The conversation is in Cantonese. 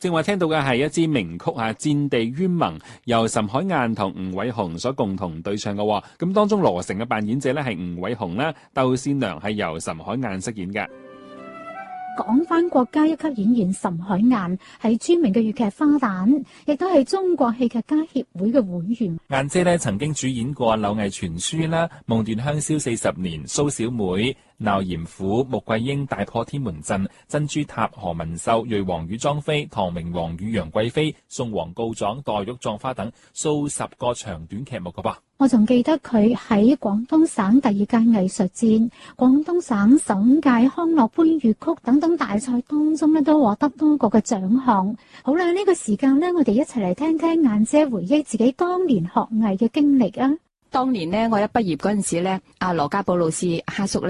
正話聽到嘅係一支名曲《戰地冤盟》，由岑海晏同吳偉雄所共同對唱嘅。咁當中羅成嘅扮演者咧係吳偉雄啦，竇善良係由岑海晏飾演嘅。 講翻國家一級演員岑海晏係著名嘅粵劇花旦，亦都係中國戲劇家協會嘅會員。 晏姐咧曾經主演過《柳毅傳書》啦，《夢斷香消40年》、蘇小妹、鬧閻府、穆桂英大破天門陣、珍珠塔、何文秀、瑞王與莊妃、唐明皇與楊貴妃、宋皇告狀、黛玉葬花等數十個長短劇目嘅噃。 我仲記得佢喺廣東省第2屆藝術節、廣東省首屆康樂杯粵曲等等大賽當中咧，都獲得多個嘅獎項。好啦，呢個時間咧，我哋一齊嚟聽聽晏姐回憶自己當年學藝嘅經歷啊！ 當年咧，我一畢業嗰陣時咧，阿羅家寶老師蝦叔咧